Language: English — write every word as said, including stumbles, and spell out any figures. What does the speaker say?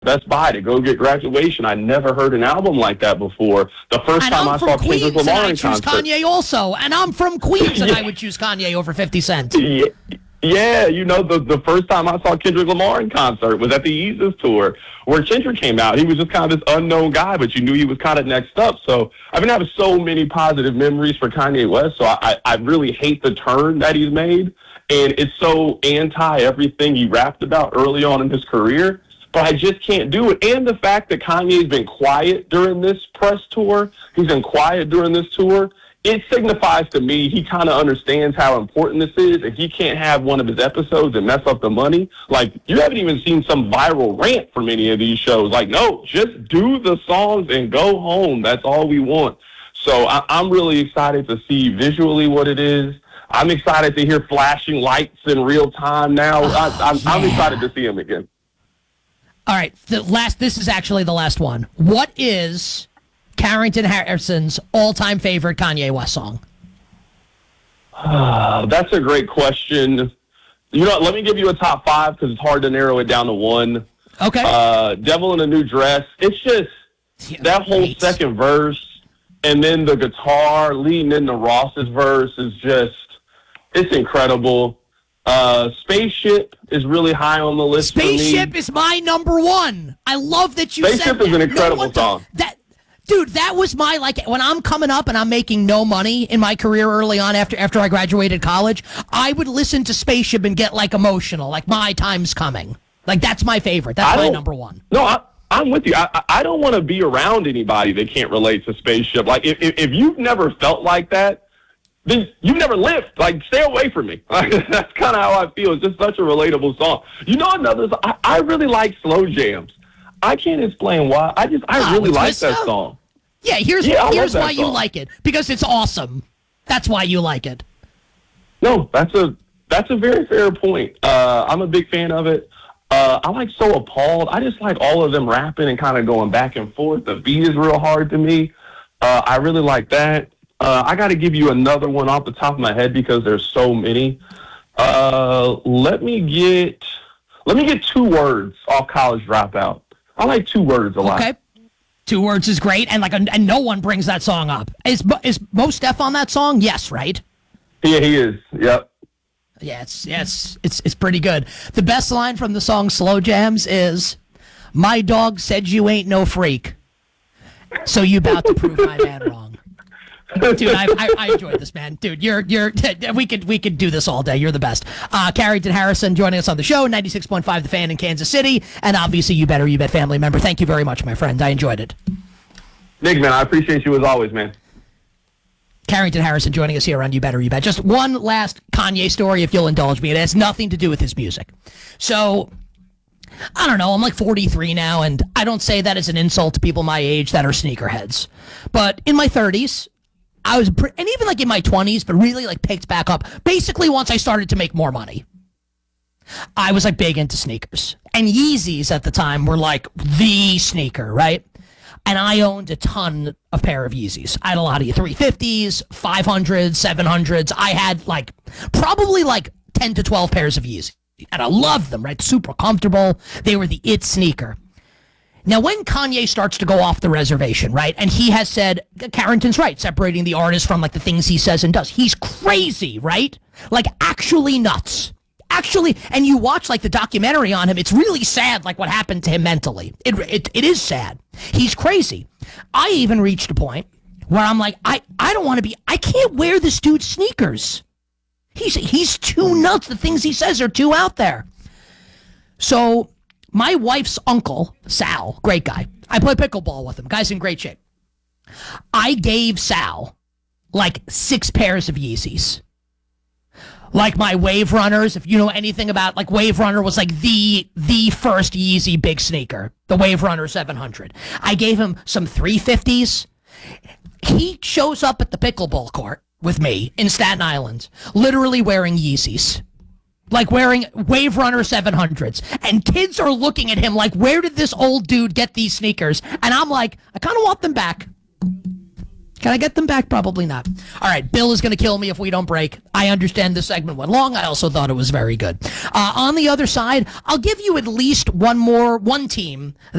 Best Buy to go get Graduation. I never heard an album like that before. The first and time I'm I from saw Queens, Kendrick Lamar and I in choose concert. Kanye also, and I'm from Queens, and I would choose Kanye over fifty Cent. Yeah, yeah, you know, the, the first time I saw Kendrick Lamar in concert was at the Yeezus tour, where Kendrick came out. He was just kind of this unknown guy, but you knew he was kind of next up. So I've been having so many positive memories for Kanye West, so I, I really hate the turn that he's made, and it's so anti-everything he rapped about early on in his career. But I just can't do it. And the fact that Kanye's been quiet during this press tour, he's been quiet during this tour, it signifies to me he kind of understands how important this is, and he can't have one of his episodes and mess up the money. Like, you haven't even seen some viral rant from any of these shows. Like, no, just do the songs and go home. That's all we want. So I- I'm really excited to see visually what it is. I'm excited to hear flashing lights in real time now. Oh, I- I'm, yeah. I'm excited to see him again. All right, the last. This is actually the last one. What is Carrington Harrison's all-time favorite Kanye West song? Uh, that's a great question. You know, let me give you a top five because it's hard to narrow it down to one. Okay. Uh, Devil in a New Dress. It's just Yeah, that whole great. second verse, and then the guitar leading into Ross's verse is just, it's incredible. Uh, Spaceship is really high on the list Spaceship for me. is my number one. I love that you Spaceship said that. is an incredible one song. That, dude, that was my, like, when I'm coming up and I'm making no money in my career early on after after I graduated college, I would listen to Spaceship and get, like, emotional. Like, my time's coming. Like, that's my favorite. That's I my don't- number one. No, I, I'm with you. I, I- I don't want to be around anybody that can't relate to Spaceship. Like, if, if, if you've never felt like that, then you've never lived. Like, stay away from me. Like, that's kind of how I feel. It's just such a relatable song. You know another song? I, I really like Slow Jams. I can't explain why. I just, I Ah, really with like Twista? that song. Yeah, here's, Yeah, I love here's that why you song. like it. Because it's awesome. That's why you like it. No, that's a that's a very fair point. Uh, I'm a big fan of it. Uh, I like So Appalled. I just like all of them rapping and kind of going back and forth. The beat is real hard to me. Uh, I really like that. Uh, I got to give you another one off the top of my head because there's so many. Uh, let me get let me get two words off College Dropout. I like Two Words a lot. Okay. Two Words is great, and like, and no one brings that song up. Is is Mos Def on that song? Yes, right? Yeah, he is. Yep. Yeah, it's, yeah, it's, it's, it's pretty good. The best line from the song Slow Jams is, "My dog said you ain't no freak, so you about to prove my man wrong." Dude, I, I, I enjoyed this, man. Dude, you're you're we could we could do this all day. You're the best. Uh, Carrington Harrison joining us on the show, ninety-six point five The Fan in Kansas City, and obviously You Better You Bet family member. Thank you very much, my friend. I enjoyed it. Nick, man, I appreciate you as always, man. Carrington Harrison joining us here on You Better You Bet. Just one last Kanye story, if you'll indulge me. It has nothing to do with his music. So, I don't know, I'm like forty-three now, and I don't say that as an insult to people my age that are sneakerheads. But in my thirties, I was, pre- and even like in my twenties, but really like picked back up, basically once I started to make more money, I was like big into sneakers. And Yeezys at the time were like the sneaker, right? And I owned a ton of pair of Yeezys. I had a lot of three fifties, five hundreds, seven hundreds. I had like probably like ten to twelve pairs of Yeezys. And I loved them, right? Super comfortable. They were the it sneaker. Now, when Kanye starts to go off the reservation, right, and he has said, Carrington's right, separating the artist from, like, the things he says and does. He's crazy, right? Like, actually nuts. Actually, and you watch, like, the documentary on him, it's really sad, like, what happened to him mentally. It, it, it is sad. He's crazy. I even reached a point where I'm like, I, I don't want to be, I can't wear this dude's sneakers. He's, he's too nuts. The things he says are too out there. So my wife's uncle, Sal, great guy. I play pickleball with him. Guy's in great shape. I gave Sal like six pairs of Yeezys. Like my Wave Runners, if you know anything about, like, Wave Runner was like the the first Yeezy big sneaker, the Wave Runner seven hundred. I gave him some three fifties. He shows up at the pickleball court with me in Staten Island, literally wearing Yeezys. Like wearing Wave Runner seven hundreds. And kids are looking at him like, where did this old dude get these sneakers? And I'm like, I kind of want them back. Can I get them back? Probably not. All right, Bill is going to kill me if we don't break. I understand the segment went long. I also thought it was very good. Uh, on the other side, I'll give you at least one more, one team